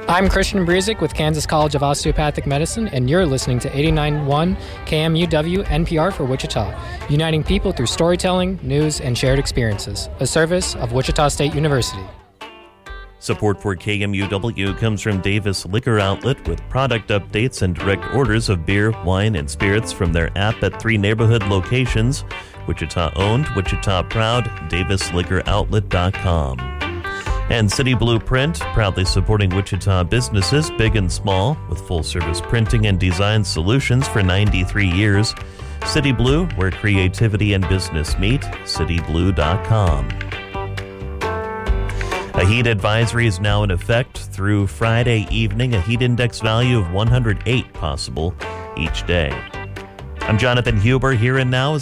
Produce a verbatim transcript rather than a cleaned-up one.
I'm Christian Brezik with Kansas College of Osteopathic Medicine, and you're listening to eighty-nine point one K M U W N P R for Wichita, uniting people through storytelling, news, and shared experiences, a service of Wichita State University. Support for K M U W comes from Davis Liquor Outlet with product updates and direct orders of beer, wine, and spirits from their app at three neighborhood locations: Wichita-owned, Wichita-proud, davis liquor outlet dot com. And City Blueprint, proudly supporting Wichita businesses, big and small, with full-service printing and design solutions for ninety-three years. City Blue, where creativity and business meet, city blue dot com. A heat advisory is now in effect through Friday evening, a heat index value of one hundred eight possible each day. I'm Jonathan Huber, here and now.